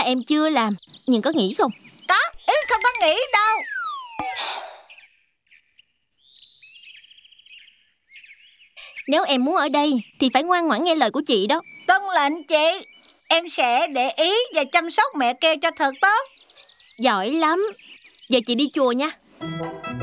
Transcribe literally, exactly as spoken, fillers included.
em chưa làm, nhưng có nghĩ không? Có, ý không có nghĩ đâu. Nếu em muốn ở đây thì phải ngoan ngoãn nghe lời của chị đó. Tuân lệnh chị. Em sẽ để ý và chăm sóc mẹ Keo cho thật tốt. Giỏi lắm. Giờ chị đi chùa nha.